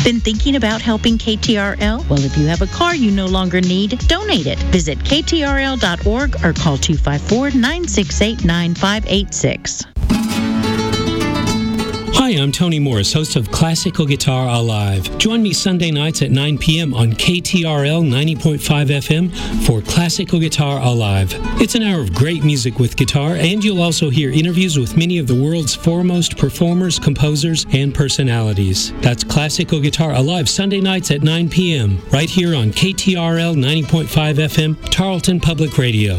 Been thinking about helping KTRL? Well, if you have a car you no longer need, donate it. Visit ktrl.org or call 254-968-9586. Hi, I'm Tony Morris, host of Classical Guitar Alive. Join me Sunday nights at 9 p.m. on KTRL 90.5 FM for Classical Guitar Alive. It's an hour of great music with guitar, and you'll also hear interviews with many of the world's foremost performers, composers, and personalities. That's Classical Guitar Alive, Sunday nights at 9 p.m. right here on KTRL 90.5 FM, Tarleton Public Radio.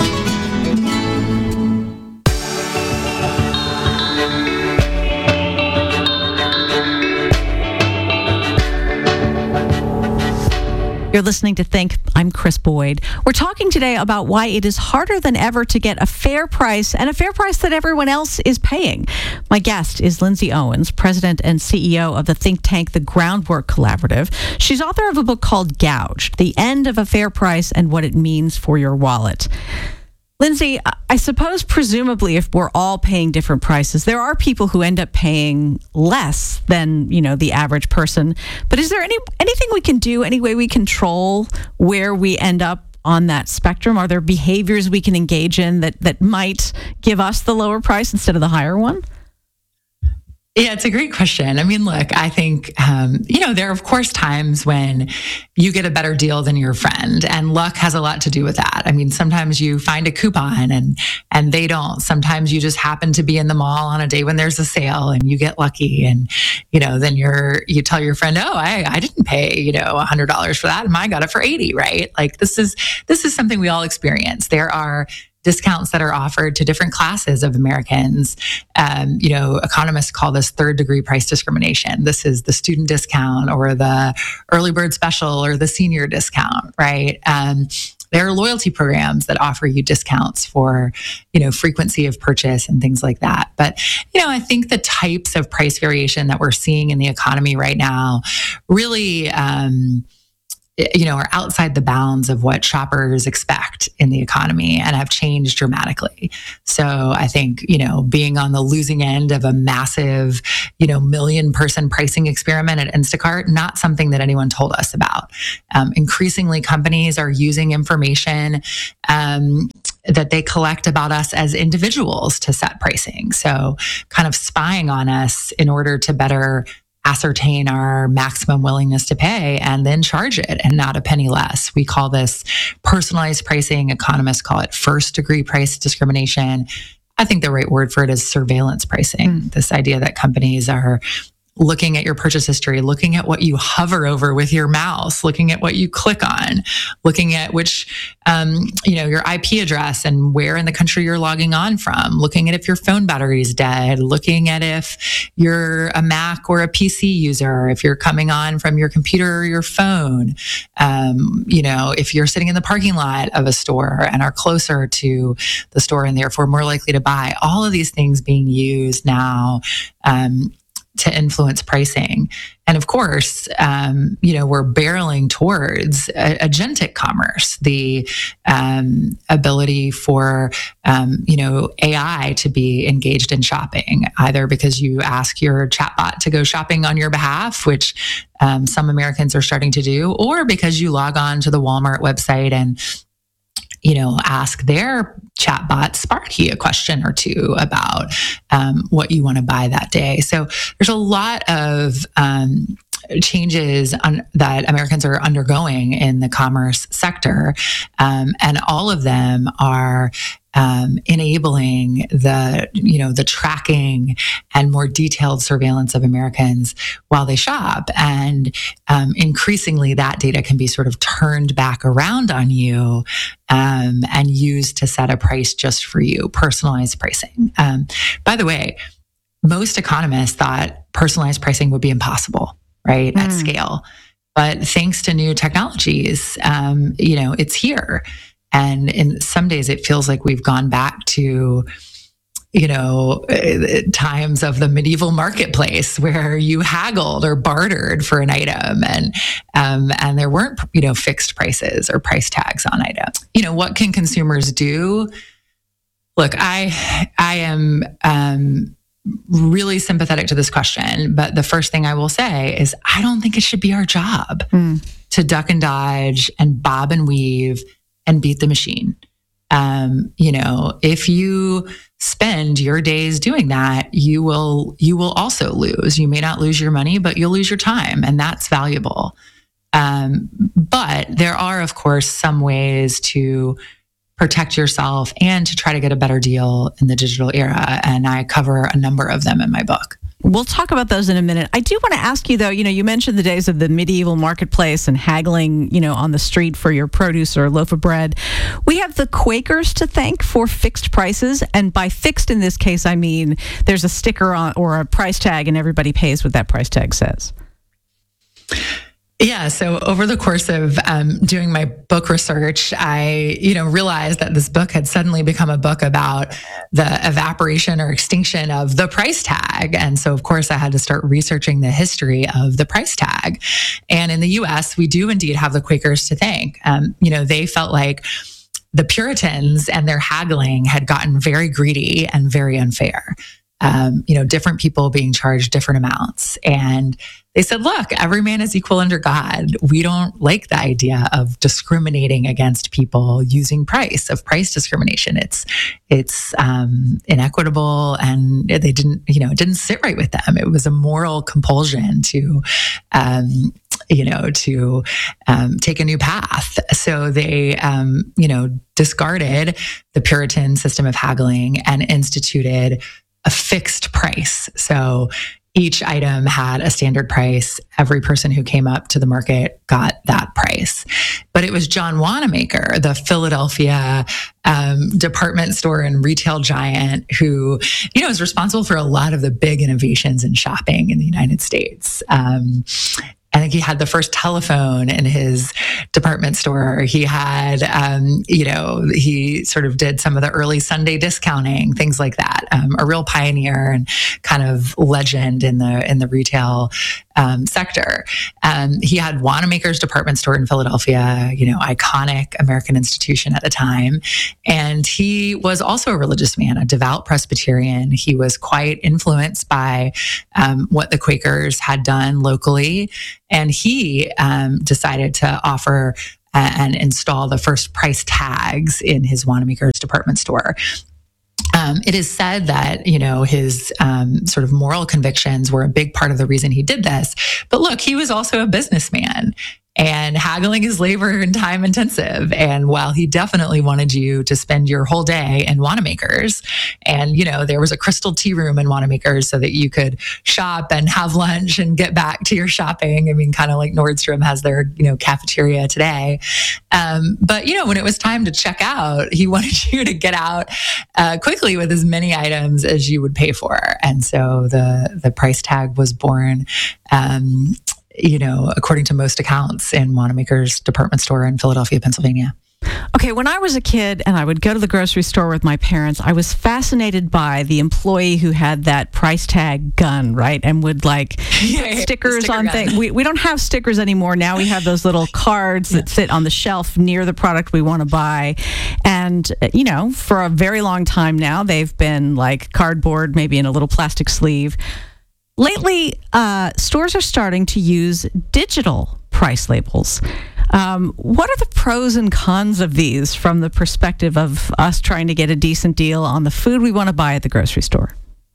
You're listening to Think. I'm Chris Boyd. We're talking today about why it is harder than ever to get a fair price, and a fair price that everyone else is paying. My guest is Lindsay Owens, president and CEO of the think tank, The Groundwork Collaborative. She's author of a book called Gouged: The End of a Fair Price and What It Means for Your Wallet. Lindsay, I suppose presumably if we're all paying different prices, there are people who end up paying less than, the average person. But is there anything we can do, any way we control where we end up on that spectrum? Are there behaviors we can engage in that might give us the lower price instead of the higher one? Yeah, it's a great question. I mean, look, I think, there are, of course, times when you get a better deal than your friend, and luck has a lot to do with that. I mean, sometimes you find a coupon and they don't. Sometimes you just happen to be in the mall on a day when there's a sale and you get lucky, and, then you tell your friend, oh, I didn't pay, $100 for that, and I got it for $80, right? Like this is something we all experience. There are discounts that are offered to different classes of Americans. Economists call this third-degree price discrimination. This is the student discount or the early bird special or the senior discount, right? There are loyalty programs that offer you discounts for, frequency of purchase and things like that. But, I think the types of price variation that we're seeing in the economy right now really are outside the bounds of what shoppers expect in the economy and have changed dramatically. So I think, being on the losing end of a massive, million-person pricing experiment at Instacart, not something that anyone told us about. Increasingly, companies are using information that they collect about us as individuals to set pricing. So kind of spying on us in order to better ascertain our maximum willingness to pay and then charge it, and not a penny less. We call this personalized pricing. Economists call it first-degree price discrimination. I think the right word for it is surveillance pricing. This idea that companies are looking at your purchase history, looking at what you hover over with your mouse, looking at what you click on, looking at which, your IP address and where in the country you're logging on from, looking at if your phone battery is dead, looking at if you're a Mac or a PC user, if you're coming on from your computer or your phone, if you're sitting in the parking lot of a store and are closer to the store and therefore more likely to buy. All of these things being used now to influence pricing. And of course, we're barreling towards agentic commerce, the ability for, AI to be engaged in shopping, either because you ask your chatbot to go shopping on your behalf, which some Americans are starting to do, or because you log on to the Walmart website and ask their chatbot Sparky a question or two about what you want to buy that day. So there's a lot of changes that Americans are undergoing in the commerce sector, and all of them are enabling the tracking and more detailed surveillance of Americans while they shop. And increasingly, that data can be sort of turned back around on you and used to set a price just for you, personalized pricing. By the way, most economists thought personalized pricing would be impossible, right, at scale. But thanks to new technologies, it's here. And in some days, it feels like we've gone back to, times of the medieval marketplace where you haggled or bartered for an item, and there weren't, fixed prices or price tags on items. What can consumers do? Look, I am really sympathetic to this question, but the first thing I will say is I don't think it should be our job to duck and dodge and bob and weave and beat the machine. If you spend your days doing that, you will also lose. You may not lose your money, but you'll lose your time, and that's valuable. But there are, of course, some ways to protect yourself and to try to get a better deal in the digital era. And I cover a number of them in my book. We'll talk about those in a minute. I do want to ask you, though, you mentioned the days of the medieval marketplace and haggling, on the street for your produce or a loaf of bread. We have the Quakers to thank for fixed prices. And by fixed in this case, I mean there's a sticker on or a price tag and everybody pays what that price tag says. Yeah. So over the course of doing my book research, I, realized that this book had suddenly become a book about the evaporation or extinction of the price tag. And so, of course, I had to start researching the history of the price tag. And in the U.S., we do indeed have the Quakers to thank. They felt like the Puritans and their haggling had gotten very greedy and very unfair. Different people being charged different amounts. And they said, look, every man is equal under God. We don't like the idea of discriminating against people using price discrimination. It's inequitable, and they didn't, it didn't sit right with them. It was a moral compulsion to take a new path. So they, discarded the Puritan system of haggling and instituted a fixed price. So each item had a standard price. Every person who came up to the market got that price. But it was John Wanamaker, the Philadelphia department store and retail giant, who, is responsible for a lot of the big innovations in shopping in the United States. I think he had the first telephone in his department store. He had, he sort of did some of the early Sunday discounting, things like that. A real pioneer and kind of legend in the retail sector. He had Wanamaker's department store in Philadelphia, iconic American institution at the time. And he was also a religious man, a devout Presbyterian. He was quite influenced by what the Quakers had done locally. And he decided to offer and install the first price tags in his Wanamaker's department store. It is said that, his sort of moral convictions were a big part of the reason he did this. But look, he was also a businessman. And haggling is labor and time intensive. And while he definitely wanted you to spend your whole day in Wanamaker's, and, there was a crystal tea room in Wanamaker's so that you could shop and have lunch and get back to your shopping. I mean, kind of like Nordstrom has their, cafeteria today. But, when it was time to check out, he wanted you to get out quickly with as many items as you would pay for. And so the price tag was born, according to most accounts, in Wanamaker's department store in Philadelphia, Pennsylvania. Okay, when I was a kid and I would go to the grocery store with my parents, I was fascinated by the employee who had that price tag gun, right? And would stickers on things. We don't have stickers anymore. Now we have those little cards that sit on the shelf near the product we want to buy. And, for a very long time now, they've been like cardboard, maybe in a little plastic sleeve. Lately, stores are starting to use digital price labels. What are the pros and cons of these from the perspective of us trying to get a decent deal on the food we want to buy at the grocery store?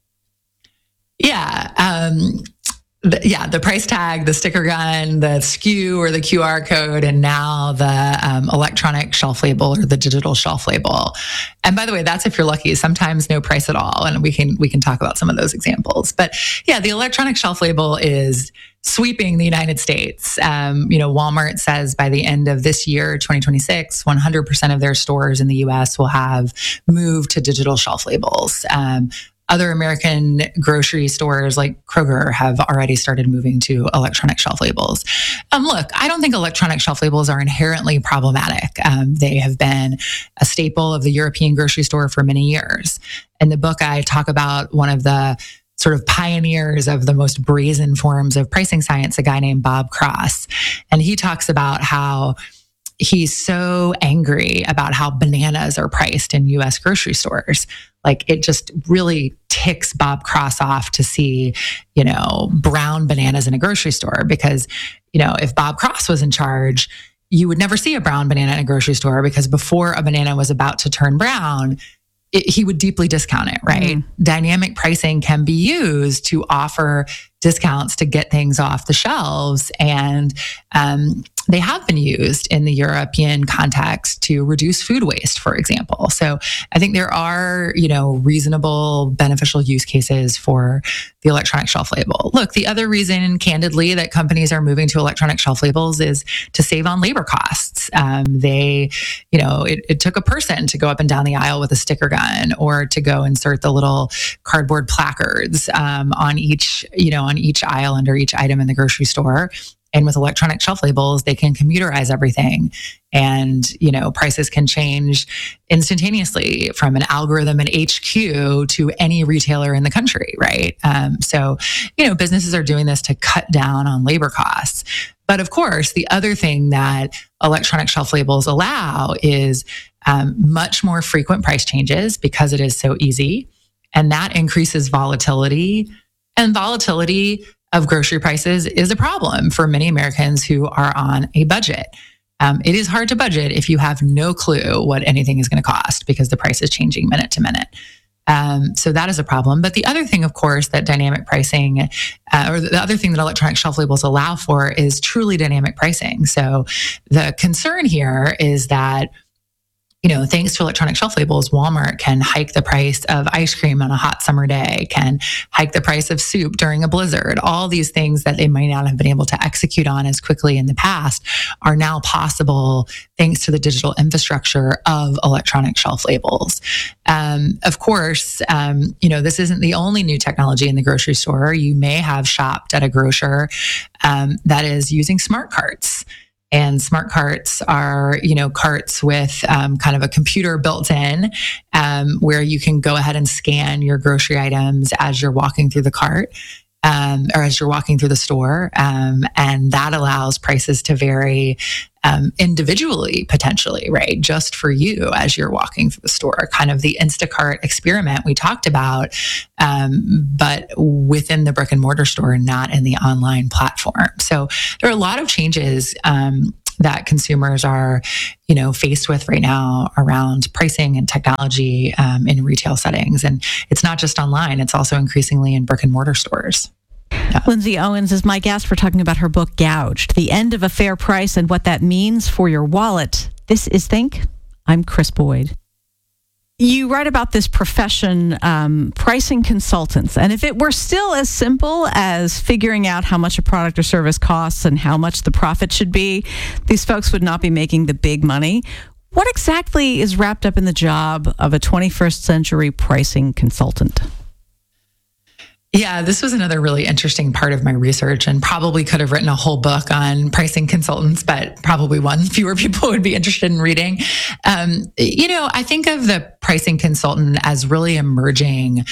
Yeah. The price tag, the sticker gun, the SKU or the QR code, and now the electronic shelf label or the digital shelf label. And by the way, that's if you're lucky. Sometimes no price at all, and we can talk about some of those examples. But yeah, the electronic shelf label is sweeping the United States. Walmart says by the end of this year, 2026, 100% of their stores in the U.S. will have moved to digital shelf labels. Other American grocery stores like Kroger have already started moving to electronic shelf labels. Look, I don't think electronic shelf labels are inherently problematic. They have been a staple of the European grocery store for many years. In the book, I talk about one of the sort of pioneers of the most brazen forms of pricing science, a guy named Bob Cross. And he talks about how he's so angry about how bananas are priced in U.S. grocery stores. Like, it just really ticks Bob Cross off to see, brown bananas in a grocery store, because, if Bob Cross was in charge, you would never see a brown banana in a grocery store, because before a banana was about to turn brown, he would deeply discount it, right? Dynamic pricing can be used to offer discounts to get things off the shelves. And they have been used in the European context to reduce food waste, for example. So I think there are, reasonable, beneficial use cases for the electronic shelf label. Look, the other reason, candidly, that companies are moving to electronic shelf labels is to save on labor costs. It took a person to go up and down the aisle with a sticker gun, or to go insert the little cardboard placards on each aisle under each item in the grocery store. And with electronic shelf labels, they can computerize everything, and, prices can change instantaneously from an algorithm in HQ to any retailer in the country, right? So businesses are doing this to cut down on labor costs. But of course, the other thing that electronic shelf labels allow is much more frequent price changes, because it is so easy. And that increases volatility. And volatility of grocery prices is a problem for many Americans who are on a budget. It is hard to budget if you have no clue what anything is going to cost, because the price is changing minute to minute. So that is a problem. But the other thing, of course, that dynamic pricing, or the other thing that electronic shelf labels allow for, is truly dynamic pricing. So the concern here is that, thanks to electronic shelf labels, Walmart can hike the price of ice cream on a hot summer day, can hike the price of soup during a blizzard. All these things that they might not have been able to execute on as quickly in the past are now possible thanks to the digital infrastructure of electronic shelf labels. Of course, this isn't the only new technology in the grocery store. You may have shopped at a grocer that is using smart carts. And smart carts are, carts with kind of a computer built in, where you can go ahead and scan your grocery items as you're walking through the cart, or as you're walking through the store. And that allows prices to vary individually, potentially, right? Just for you as you're walking through the store, kind of the Instacart experiment we talked about, but within the brick and mortar store, not in the online platform. So there are a lot of changes that consumers are, faced with right now around pricing and technology in retail settings. And it's not just online, it's also increasingly in brick and mortar stores. Yeah. Lindsay Owens is my guest. We're talking about her book, Gouged, The End of a Fair Price and What That Means for Your Wallet. This is Think. I'm Chris Boyd. You write about this profession, pricing consultants. And if it were still as simple as figuring out how much a product or service costs and how much the profit should be, these folks would not be making the big money. What exactly is wrapped up in the job of a 21st century pricing consultant? Yeah, this was another really interesting part of my research, and probably could have written a whole book on pricing consultants, but probably one fewer people would be interested in reading. I think of the pricing consultant as really emerging,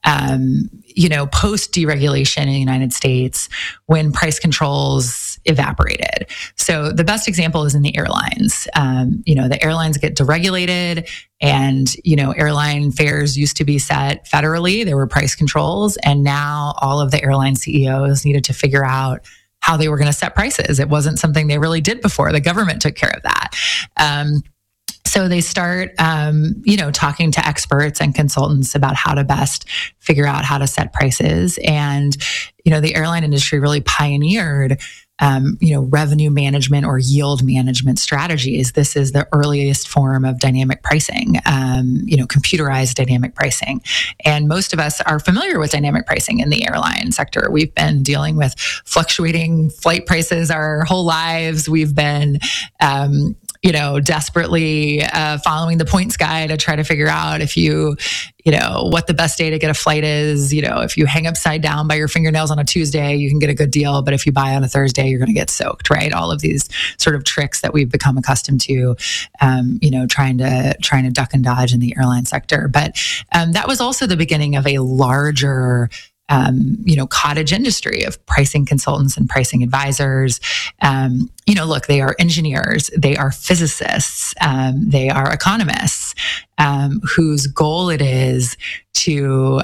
post deregulation in the United States, when price controls evaporated. So the best example is in the airlines. The airlines get deregulated, and, airline fares used to be set federally. There were price controls, and now all of the airline CEOs needed to figure out how they were going to set prices. It wasn't something they really did before. The government took care of that. So they start, talking to experts and consultants about how to best figure out how to set prices. And, the airline industry really pioneered revenue management or yield management strategies. This is the earliest form of dynamic pricing, computerized dynamic pricing. And most of us are familiar with dynamic pricing in the airline sector. We've been dealing with fluctuating flight prices our whole lives. We've been, desperately following the points guy to try to figure out if what the best day to get a flight is. If you hang upside down by your fingernails on a Tuesday, you can get a good deal. But if you buy on a Thursday, you're going to get soaked, right? All of these sort of tricks that we've become accustomed to, trying to duck and dodge in the airline sector. But that was also the beginning of a larger cottage industry of pricing consultants and pricing advisors. Look, they are engineers, they are physicists, they are economists, whose goal it is to,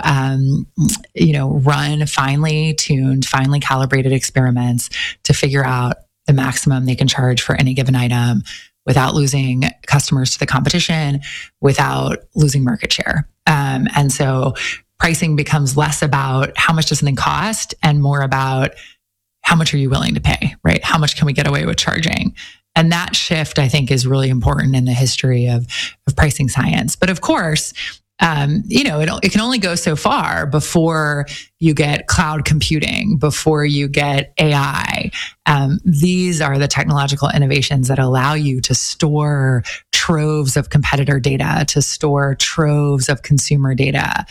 run finely tuned, finely calibrated experiments to figure out the maximum they can charge for any given item without losing customers to the competition, without losing market share. And so pricing becomes less about how much does something cost and more about how much are you willing to pay, right? How much can we get away with charging? And that shift, I think, is really important in the history of pricing science. But of course, it can only go so far before you get cloud computing, before you get AI. These are the technological innovations that allow you to store troves of competitor data, to store troves of consumer data,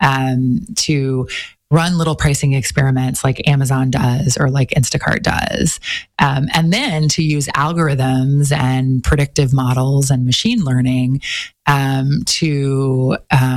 to run little pricing experiments like Amazon does or like Instacart does. And then to use algorithms and predictive models and machine learning to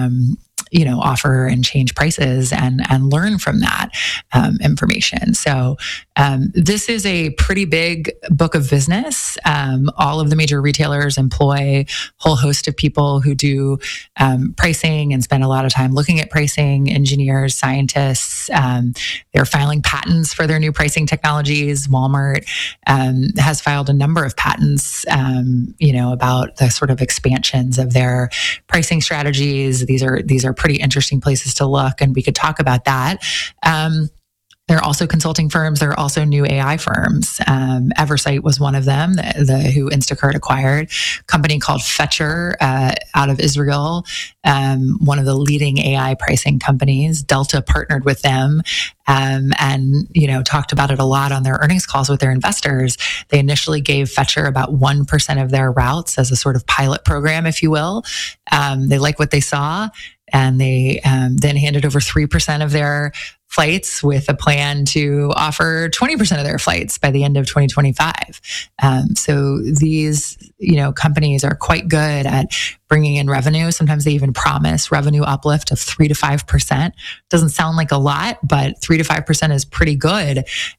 offer and change prices and learn from that information. So this is a pretty big book of business. All of the major retailers employ a whole host of people who do pricing and spend a lot of time looking at pricing, engineers, scientists. They're filing patents for their new pricing technologies. Walmart has filed a number of patents, about the sort of expansions of their pricing strategies. These are pretty interesting places to look, and we could talk about that. There are also consulting firms. There are also new AI firms. Eversight was one of them, who Instacart acquired. A company called Fetcher out of Israel, one of the leading AI pricing companies. Delta partnered with them and talked about it a lot on their earnings calls with their investors. They initially gave Fetcher about 1% of their routes as a sort of pilot program, if you will. They liked what they saw, and they then handed over 3% of their flights with a plan to offer 20% of their flights by the end of 2025. So these, companies are quite good at bringing in revenue. Sometimes they even promise revenue uplift of 3 to 5%. Doesn't sound like a lot, but 3 to 5% is pretty good,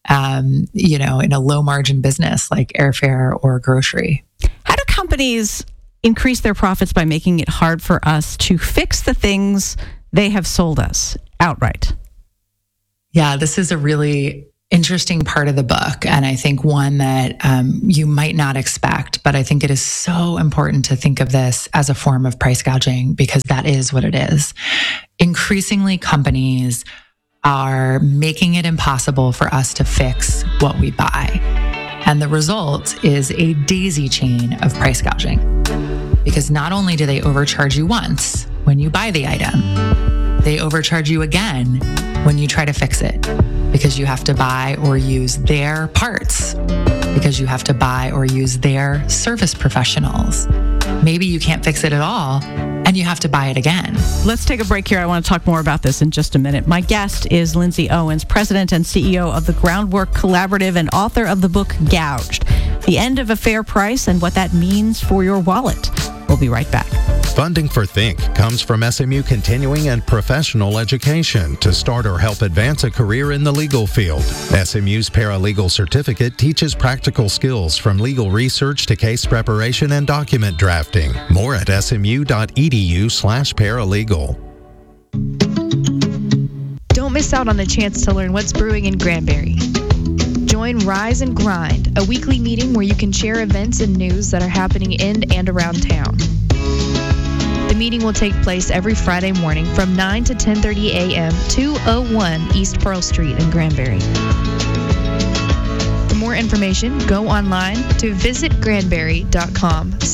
in a low margin business like airfare or grocery. How do companies increase their profits by making it hard for us to fix the things they have sold us outright? Yeah, this is a really interesting part of the book, and I think one that you might not expect, but I think it is so important to think of this as a form of price gouging, because that is what it is. Increasingly, companies are making it impossible for us to fix what we buy. And the result is a daisy chain of price gouging. Because not only do they overcharge you once when you buy the item, they overcharge you again when you try to fix it, because you have to buy or use their parts, because you have to buy or use their service professionals. Maybe you can't fix it at all, and you have to buy it again. Let's take a break here. I want to talk more about this in just a minute. My guest is Lindsay Owens, President and CEO of the Groundwork Collaborative and author of the book Gouged, The End of a Fair Price and What That Means for Your Wallet. We'll be right back. Funding for Think comes from SMU Continuing and Professional Education to start or help advance a career in the legal field. SMU's Paralegal Certificate teaches practical skills from legal research to case preparation and document drafting. More at smu.edu/paralegal. Don't miss out on the chance to learn what's brewing in Granbury. Join Rise and Grind, a weekly meeting where you can share events and news that are happening in and around town. The meeting will take place every Friday morning from 9 to 10:30 a.m. 201 East Pearl Street in Granbury. For more information, go online to visitgranbury.com/rise.